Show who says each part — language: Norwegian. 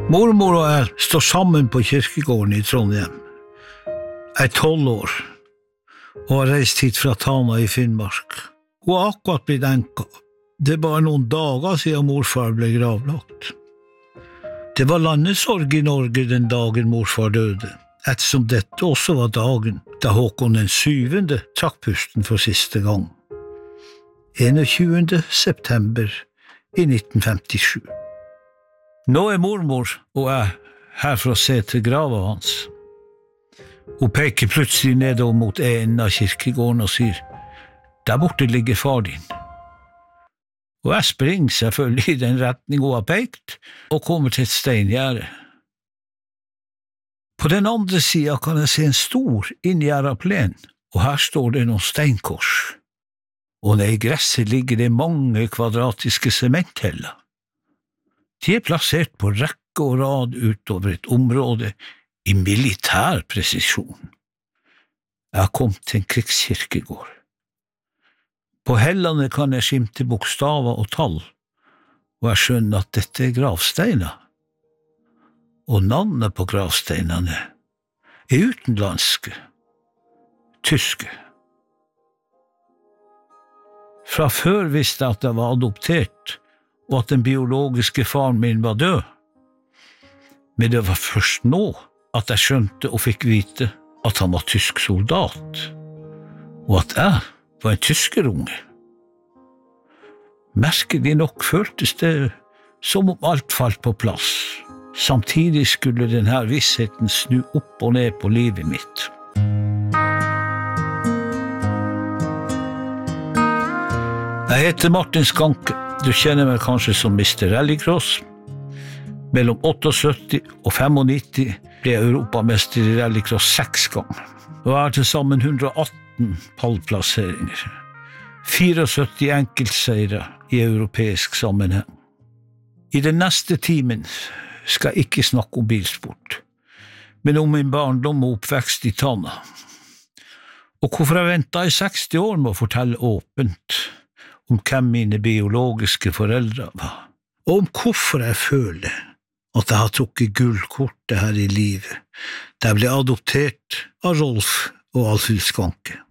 Speaker 1: Mormor og jeg står sammen på kirkegården i Trondheim. Jeg 12 år, og har reist hit fra Tana i Finnmark. Hun har akkurat blitt enka. Det var noen dager siden morfar ble gravlagt. Det var landesorg i Norge den dagen morfar døde, ettersom dette også var dagen da Håkon den 7. trakk pusten for siste gang. 21. september i 1957. Nå mormor og jeg her for å se til grava hans. Hun peker plutselig nedover mot enden av kirkegården og sier, «Der borte ligger far din». Og jeg springer selvfølgelig i den retning hun har pekt, og kommer til et steingjerde. På den andre siden kan jeg se en stor inngjerdet plen, og her står det noen steinkors. Og nede i gresset ligger det mange kvadratiske sementheller. De plassert på rekke og rad utover et område i militær presisjon. Jeg har kommet til en krigskirkegård. På hellene kan jeg skimte bokstaver og tall, og jeg skjønner at dette gravsteiner. Og navnet på gravsteinene utenlandske, tyske. Fra før visste jeg at jeg var adoptert, og at den biologiske faren min var død. Men det var først nå at jeg skjønte og fikk vite at han var tysk soldat, og at jeg var en tyskerunge. Merkelig nok føltes det som om alt falt på plass. Samtidig skulle denne vissheten snu opp og ned på livet mitt. Jeg heter Martin Skanke. Du kjenner meg kanskje som Mr. Rallycross. Mellom 78 og 95 ble jeg europamester i rallycross 6 ganger. Og jeg har til sammen 118 pallplasseringer. 74 enkeltseiere i europeisk sammenheng. I den neste timen skal jeg ikke snakke om bilsport, men om min barndom og oppvekst i Tana. Og hvorfor jeg ventet i 60 år med å fortelle åpent om hvem mine biologiske foreldre var, og om hvorfor jeg føler at jeg har trukket gullkortet her i livet, da jeg ble adoptert av Rolf og Alfhild Skanke.